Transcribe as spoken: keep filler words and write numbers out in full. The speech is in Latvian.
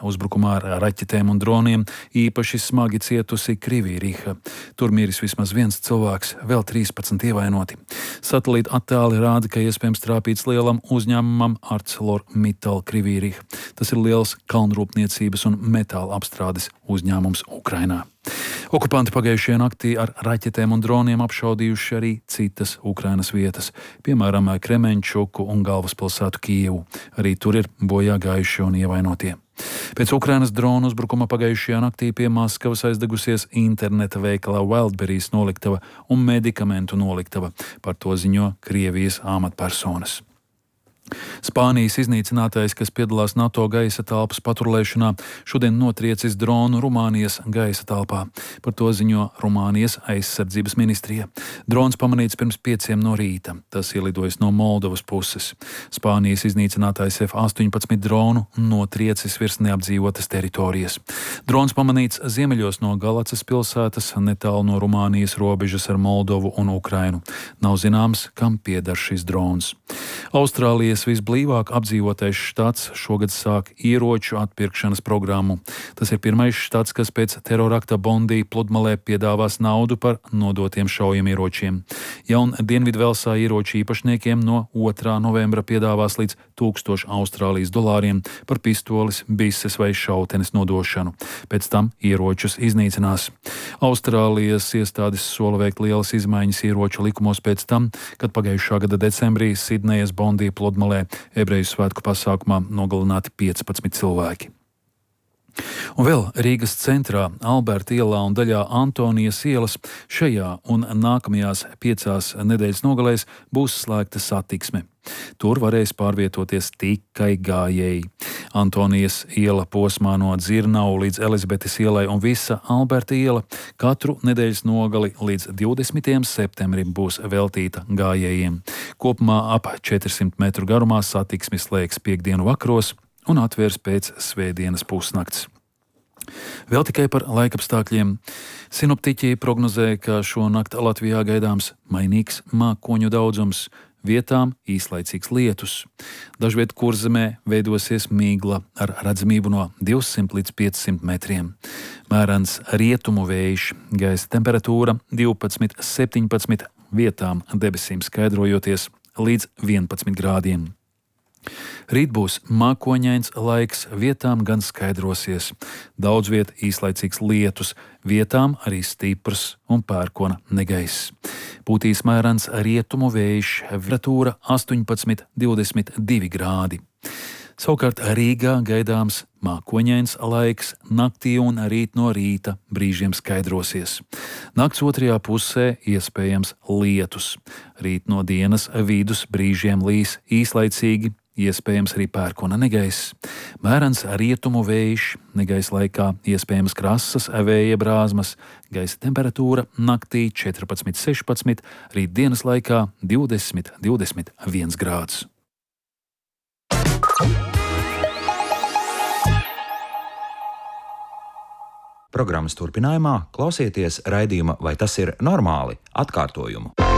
uzbrukumā ar raķetēm un droniem īpaši smagi cietusi Krivīriha. Tur miris vismaz viens cilvēks, vēl trīspadsmit ievainoti. Satelīta attēli rāda, ka iespējams trāpīts lielam uzņēmumam ArcelorMittal Krivīriha. Tas ir liels kalnrūpniecības un metāla apstrādes uzņēmums Ukrainā. Okupanti pagājušajā naktī ar raķetēm un droniem apšaudījuši arī citas Ukrainas vietas, piemēram, Kremenčuku un galvaspilsētu Kijevu. Arī tur ir bojā gājušie un ievainotie. Pēc Ukrainas dronu uzbrukuma pagājušajā naktī pie Maskavas aizdegusies interneta veikalā Wildberries noliktava un medikamentu noliktava. Par to ziņo Krievijas amatpersonas. Spānijas iznīcinātais, kas piedalās NATO gaisa telpas patrulēšanā, šodien notriecis dronu Rumānijas gaisa telpā. Par to ziņo Rumānijas aizsardzības ministrija. Drons pamanīts pirms pieciem no rīta. Tas ielidojis no Moldovas puses. Spānijas iznīcinātais F astoņpadsmit dronu notriecis virs neapdzīvotas teritorijas. Drons pamanīts ziemeļos no Galacas pilsētas, netālu no Rumānijas robežas ar Moldovu un Ukrainu. Nav zināms, kam pieder šis drons. Austrālijas visblīvāk apdzīvotais štats šogad sāk ieroču atpirkšanas programmu. Tas ir pirmais štats, kas pēc terorakta Bondī pludmalē piedāvās naudu par nodotiem šaujamieročiem. Jaun Dienvidvelsā ieroču īpašniekiem no otrā novembra piedāvās līdz tūkstošu Austrālijas dolāriem par pistoles, bises vai šautenes nodošanu. Pēc tam ieročus iznīcinās. Austrālijas iestādes sola veikt lielas izmaiņas ieroču likumos pēc tam, kad pagājušā gada decembrī Sidnejas Bondī pludmalē ebreju svētku pasākumā nogalināti piecpadsmit cilvēki. Un vēl Rīgas centrā, Alberta ielā un daļā Antonijas ielas šajā un nākamajās piecās nedēļas nogalēs būs slēgta satiksme. Tur varēs pārvietoties tikai gājēji. Antonijas iela posmā no Dzirnavu līdz Elizabetes ielai un visa Alberta iela katru nedēļas nogali līdz divdesmitajam septembrim būs veltīta gājējiem. Kopumā ap četrsimt metru garumā satiksmi slēgs piekdienu vakaros un atvērs pēc svētdienas pusnakts. Vēl tikai par laikapstākļiem. Sinoptiķi prognozē, ka šonakt Latvijā gaidāms mainīgs mākoņu daudzums, vietām īslaicīgs lietus. Dažviet Kurzemē veidosies migla ar redzamību no divsimt līdz piecsimt metriem. Mērens rietumu vējš, gaisa temperatūra divpadsmit līdz septiņpadsmit, vietām debesīm skaidrojoties līdz vienpadsmit grādiem. Rīt būs mākoņains laiks, vietām gan skaidrosies. Daudz viet īslaicīgs lietus, vietām arī stiprs un pērkona negaiss. Pūtīs mērens rietumu vējš, temperatūra astoņpadsmit līdz divdesmit divi grādi. Savukārt Rīgā gaidāms mākoņains laiks, naktī un rīt no rīta brīžiem skaidrosies. Nakts otrajā pusē iespējams lietus. Rīt no dienas vidus brīžiem līs īslaicīgi, iespējams arī pērkona negaiss. Mērens rietumu vējš, negaisa laikā iespējams krasas vēja brāzmas, gaisa temperatūra naktī četrpadsmit līdz sešpadsmit, rīt dienas laikā divdesmit līdz divdesmit viens grāds. Programmas turpinājumā klausieties raidījuma Vai tas ir normāli? Atkārtojumu.